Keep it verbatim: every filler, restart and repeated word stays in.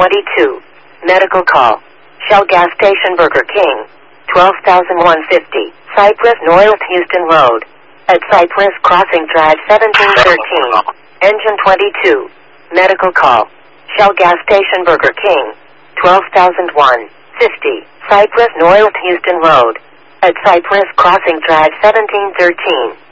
twenty-two. Medical call. Shell gas station Burger King. twelve thousand one hundred fifty. Cypress North Houston Road. At Cypress Crossing Drive seventeen thirteen. Engine twenty-two. Medical call. Shell gas station Burger King. twelve thousand one hundred fifty. Cypress North Houston Road. At Cypress Crossing Drive seventeen thirteen.